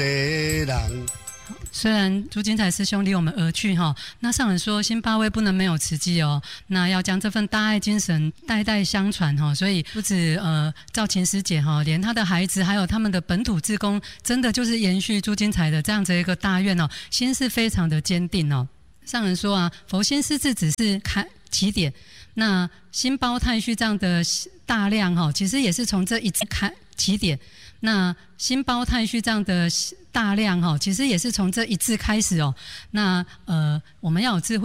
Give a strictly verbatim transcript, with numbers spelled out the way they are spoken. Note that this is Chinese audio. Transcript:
人。 虽然朱金才师兄离我们而去哈，那上人说辛巴威不能没有慈济哦，那要将这份大爱精神代代相传哈，所以不止呃赵琴师姐哈，连她的孩子还有他们的本土志工，真的就是延续朱金才的这样子一个大愿哦，心是非常的坚定哦。上人说啊，佛心师志只是开起点，那心包太虚这样的大量哈，其实也是从这一次开起点。那心包太虚这样的大量哈，其实也是从这一次开始哦。那呃，我们要有智慧。